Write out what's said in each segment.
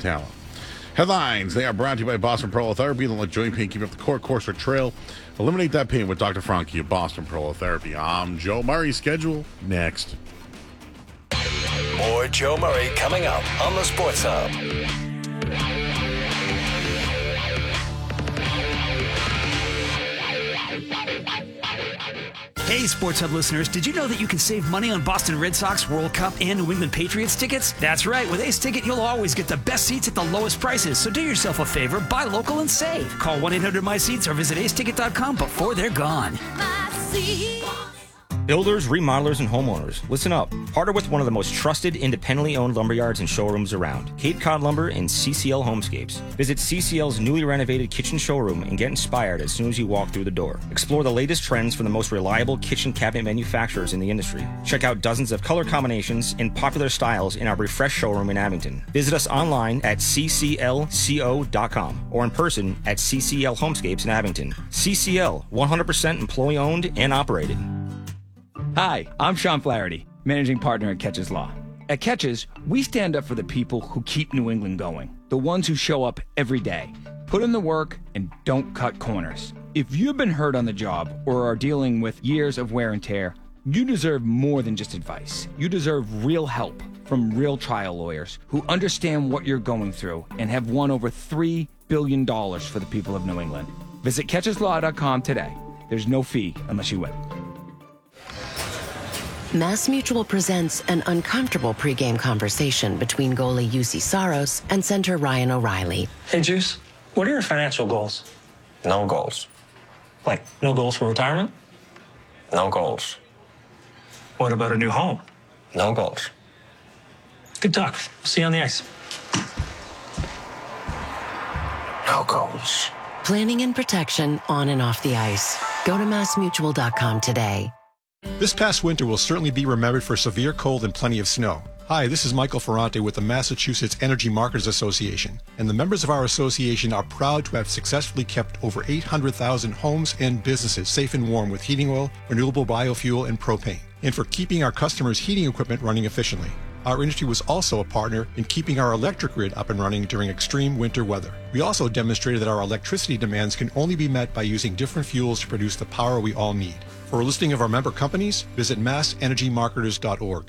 talent. Headlines, they are brought to you by Boston Prolotherapy. Don't let joint pain keep up the course or trail. Eliminate that pain with Dr. Frankie of Boston Prolotherapy. I'm Joe Murray. Schedule next. More Joe Murray coming up on the Sports Hub. Hey, Sports Hub listeners, did you know that you can save money on Boston Red Sox, World Cup, and New England Patriots tickets? That's right. With Ace Ticket, you'll always get the best seats at the lowest prices. So do yourself a favor, buy local and save. Call 1-800-MY-SEATS or visit aceticket.com before they're gone. Builders, remodelers, and homeowners, listen up. Partner with one of the most trusted, independently owned lumberyards and showrooms around, Cape Cod Lumber and CCL Homescapes. Visit CCL's newly renovated kitchen showroom and get inspired as soon as you walk through the door. Explore the latest trends from the most reliable kitchen cabinet manufacturers in the industry. Check out dozens of color combinations and popular styles in our refreshed showroom in Abington. Visit us online at cclco.com or in person at CCL Homescapes in Abington. CCL, 100% employee owned and operated. Hi, I'm Sean Flaherty, managing partner at Catches Law. At Catches, we stand up for the people who keep New England going, the ones who show up every day, put in the work, and don't cut corners. If you've been hurt on the job or are dealing with years of wear and tear, you deserve more than just advice. You deserve real help from real trial lawyers who understand what you're going through and have won over $3 billion for the people of New England. Visit catcheslaw.com today. There's no fee unless you win. Mass Mutual presents an uncomfortable pregame conversation between goalie UC Saros and center Ryan O'Reilly. Hey, Juice, what are your financial goals? No goals. Like, no goals for retirement? No goals. What about a new home? No goals. Good talk. See you on the ice. No goals. Planning and protection on and off the ice. Go to massmutual.com today. This past winter will certainly be remembered for severe cold and plenty of snow. Hi, this is Michael Ferrante with the Massachusetts Energy Marketers Association, and the members of our association are proud to have successfully kept over 800,000 homes and businesses safe and warm with heating oil, renewable biofuel, and propane, and for keeping our customers' heating equipment running efficiently. Our industry was also a partner in keeping our electric grid up and running during extreme winter weather. We also demonstrated that our electricity demands can only be met by using different fuels to produce the power we all need. For a listing of our member companies, visit massenergymarketers.org.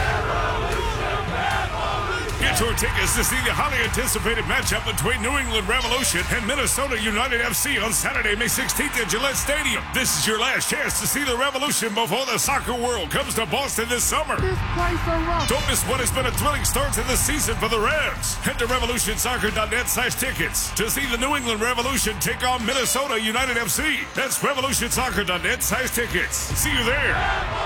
Get your tickets to see the highly anticipated matchup between New England Revolution and Minnesota United FC on Saturday, May 16th at Gillette Stadium. This is your last chance to see the Revolution before the soccer world comes to Boston this summer. Don't miss what has been a thrilling start to the season for the Revs. Head to revolutionsoccer.net/tickets to see the New England Revolution take on Minnesota United FC. That's revolutionsoccer.net/tickets. See you there.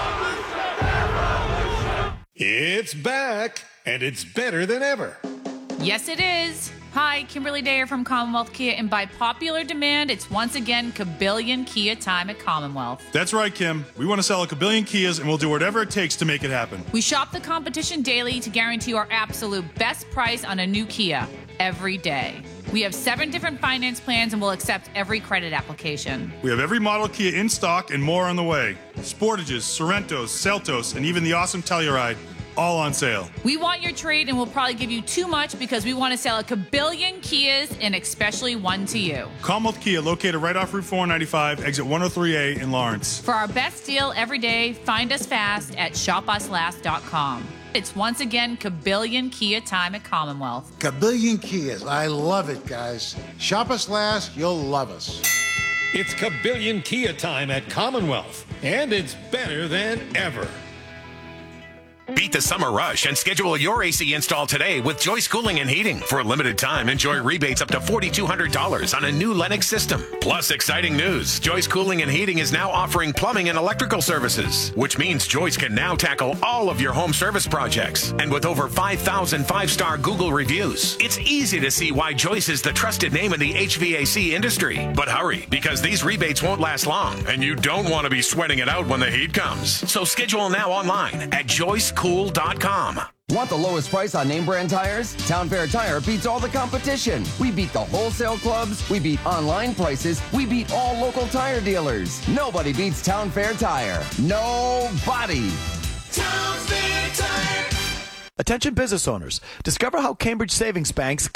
It's back, and it's better than ever. Yes, it is. Hi, Kimberly Dayer from Commonwealth Kia, and by popular demand, it's once again Kabillion Kia time at Commonwealth. That's right, Kim. We want to sell a Kabillion Kias, and we'll do whatever it takes to make it happen. We shop the competition daily to guarantee our absolute best price on a new Kia every day. We have 7 different finance plans, and we'll accept every credit application. We have every model Kia in stock and more on the way. Sportages, Sorrentos, Seltos, and even the awesome Telluride, all on sale. We want your trade, and we'll probably give you too much because we want to sell a Kabillion Kias, and especially one to you. Commonwealth Kia, located right off Route 495, exit 103A in Lawrence. For our best deal every day, find us fast at shopuslast.com. It's once again Kabillion Kia time at Commonwealth. Kabillion Kias. I love it, guys. Shop us last, you'll love us. It's Kabillion Kia time at Commonwealth, and it's better than ever. Beat the summer rush and schedule your AC install today with Joyce Cooling and Heating. For a limited time, enjoy rebates up to $4,200 on a new Lennox system. Plus, exciting news. Joyce Cooling and Heating is now offering plumbing and electrical services, which means Joyce can now tackle all of your home service projects. And with over 5,000 5-star Google reviews, it's easy to see why Joyce is the trusted name in the HVAC industry. But hurry, because these rebates won't last long, and you don't want to be sweating it out when the heat comes. So schedule now online at joycecool.com. Want the lowest price on name brand tires? Town Fair Tire beats all the competition. We beat the wholesale clubs, we beat online prices, we beat all local tire dealers. Nobody beats Town Fair Tire. Nobody. Town Fair Tire. Attention business owners. Discover how Cambridge Savings Bank's